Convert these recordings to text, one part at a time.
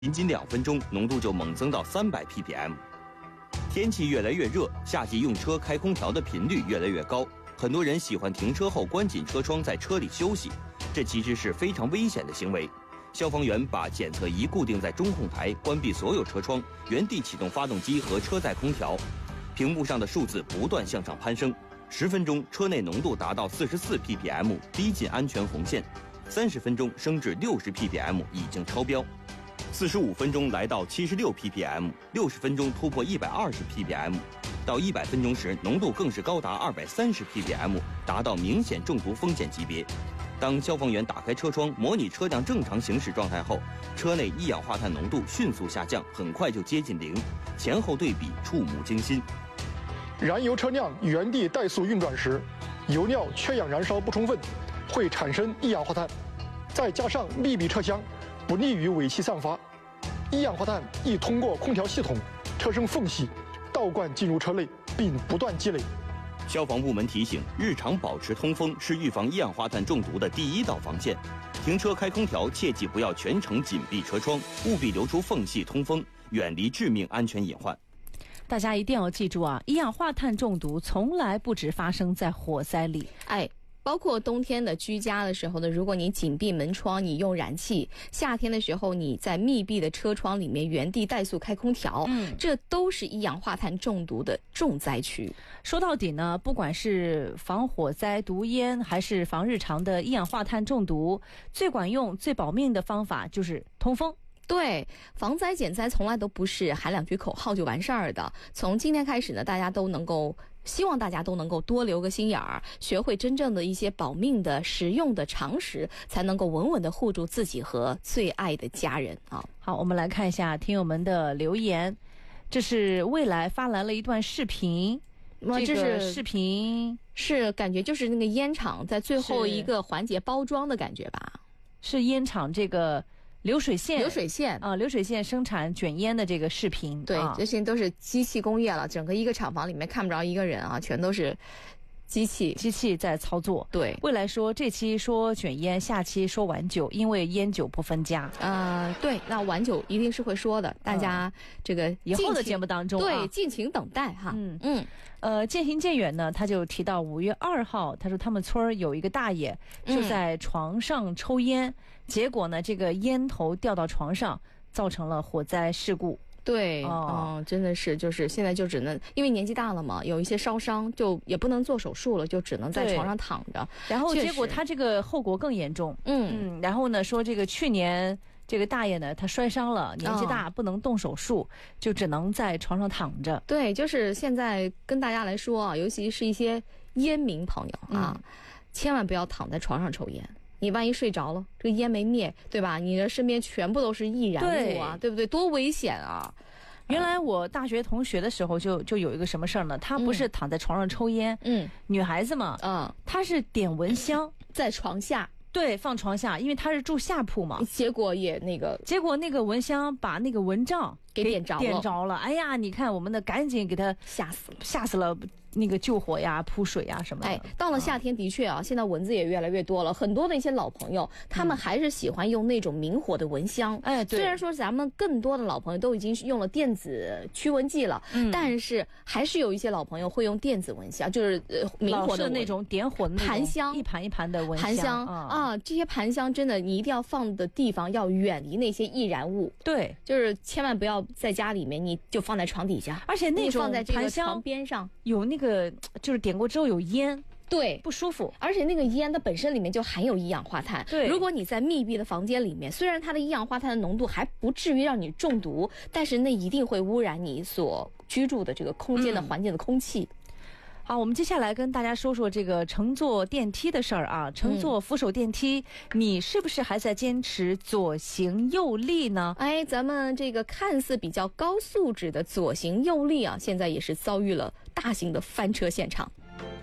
仅2分钟，浓度就猛增到300 ppm。天气越来越热，夏季用车开空调的频率越来越高，很多人喜欢停车后关紧车窗，在车里休息，这其实是非常危险的行为。消防员把检测仪固定在中控台，关闭所有车窗，原地启动发动机和车载空调，屏幕上的数字不断向上攀升。10分钟，车内浓度达到44 ppm， 逼近安全红线；30分钟升至60 ppm， 已经超标。45分钟来到76 ppm，60分钟突破120 ppm， 到100分钟时，浓度更是高达230 ppm， 达到明显中毒风险级别。当消防员打开车窗，模拟车辆正常行驶状态后，车内一氧化碳浓度迅速下降，很快就接近0，前后对比触目惊心。 燃油车辆原地怠速运转时，油料缺氧燃烧不充分，会产生一氧化碳，再加上密闭车厢，不利于尾气散发，一氧化碳易通过空调系统、车身缝隙倒灌进入车内，并不断积累。 消防部门提醒，日常保持通风是预防一氧化碳中毒的第一道防线。停车开空调，切记不要全程紧闭车窗，务必留出缝隙通风，远离致命安全隐患。 大家一定要记住啊，一氧化碳中毒从来不只发生在火灾里。 包括冬天的居家的时候呢，如果你紧闭门窗，你用燃气；夏天的时候你在密闭的车窗里面原地怠速开空调，这都是一氧化碳中毒的重灾区。 说到底呢，不管是防火灾、毒烟，还是防日常的一氧化碳中毒，最管用、最保命的方法就是通风。 对，防灾减灾从来都不是喊2句口号就完事儿的。从今天开始呢，希望大家都能够多留个心眼儿，学会真正的一些保命的实用的常识，才能够稳稳的护住自己和最爱的家人啊。 好，我们来看一下听友们的留言。这是未来发来了一段视频，这个视频是感觉就是那个烟厂在最后一个环节包装的感觉吧？ 是烟厂这个流水线啊， 流水线生产卷烟的这个视频。 对，这些都是机器工业了，整个一个厂房里面看不着一个人啊，全都是机器在操作。 对，未来说这期说卷烟，下期说晚酒，因为烟酒不分家。 对，那晚酒一定是会说的，大家这个以后的节目当中对，敬请等待哈。 渐行渐远呢，他就提到5月2号，他说他们村有一个大爷就在床上抽烟，结果呢这个烟头掉到床上，造成了火灾事故。 对，真的是，就是现在就只能因为年纪大了嘛，有一些烧伤，就也不能做手术了，就只能在床上躺着。 然后结果他这个后果更严重。然后呢说这个去年这个大爷呢，他摔伤了，年纪大不能动手术，就只能在床上躺着。 对，就是现在跟大家来说啊，尤其是一些烟民朋友啊，千万不要躺在床上抽烟。你万一睡着了，这个烟没灭，对吧？你的身边全部都是易燃物啊，对不对？多危险啊！ 原来我大学同学的时候就有一个什么事儿呢？他不是躺在床上抽烟，女孩子嘛，她是点蚊香在床下。 对，放床下，因为他是住下铺嘛。 结果那个蚊香把那个蚊帐给点着了。 哎呀，你看我们的赶紧给他吓死了。那个救火呀、扑水呀什么的。 到了夏天的确啊，现在蚊子也越来越多了。很多的一些老朋友，他们还是喜欢用那种明火的蚊香。 对。 虽然说咱们更多的老朋友都已经用了电子驱蚊剂了，但是还是有一些老朋友会用电子蚊香，就是明火的那种点火的那种盘香， 一盘一盘的蚊香。盘香啊，这些盘香真的你一定要放的地方要远离那些易燃物。 对， 就是千万不要在家里面，你就放在床底下， 而且那种放在这个床边上有那个就是点过之后有烟， 对， 不舒服。 而且那个烟它本身里面就含有一氧化碳。 对， 如果你在密闭的房间里面，虽然它的一氧化碳的浓度还不至于让你中毒，但是那一定会污染你所居住的这个空间的环境的空气。 好，我们接下来跟大家说说这个乘坐电梯的事儿啊。乘坐扶手电梯，你是不是还在坚持左行右立呢？ 咱们这个看似比较高素质的左行右立啊，现在也是遭遇了大型的翻车现场。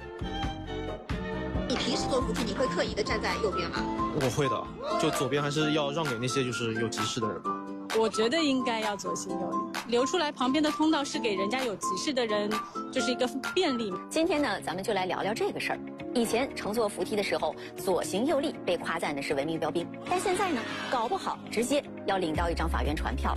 你平时坐扶梯，你会刻意的站在右边吗？ 我会的，就左边还是要让给那些就是有急事的人。 我觉得应该要左行右礼，留出来旁边的通道是给人家有急事的人，就是一个便利。 今天呢，咱们就来聊聊这个事儿。以前乘坐扶梯的时候，左行右立被夸赞的是文明标兵，但现在呢，搞不好直接要领到一张法院传票。